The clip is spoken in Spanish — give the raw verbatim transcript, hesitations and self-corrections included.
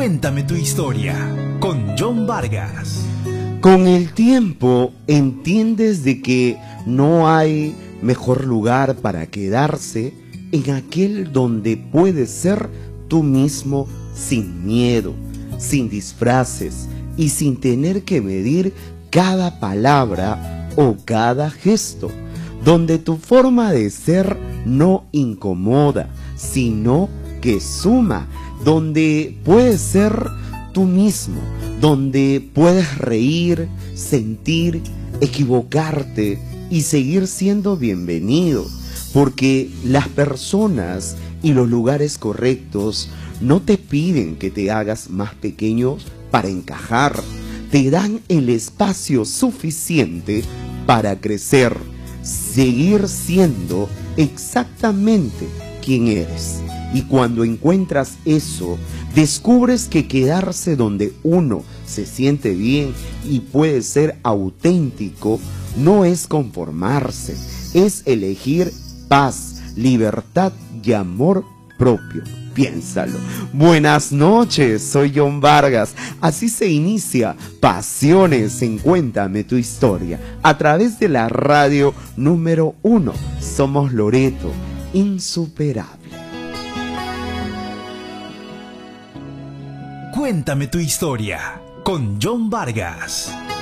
Cuéntame tu historia con John Vargas. Con el tiempo entiendes de que no hay mejor lugar para quedarse en aquel donde puedes ser tú mismo sin miedo, sin disfraces y sin tener que medir cada palabra o cada gesto, donde tu forma de ser no incomoda, sino que suma, donde puedes ser tú mismo, donde puedes reír, sentir, equivocarte y seguir siendo bienvenido, porque las personas y los lugares correctos no te piden que te hagas más pequeño para encajar, te dan el espacio suficiente para crecer, seguir siendo exactamente quien eres. Y cuando encuentras eso, descubres que quedarse donde uno se siente bien y puede ser auténtico no es conformarse, es elegir paz, libertad y amor propio. Piénsalo. Buenas noches, soy John Vargas. Así se inicia Pasiones en Cuéntame tu Historia a través de la radio número uno. Somos Loreto, insuperable. Cuéntame tu historia con John Vargas.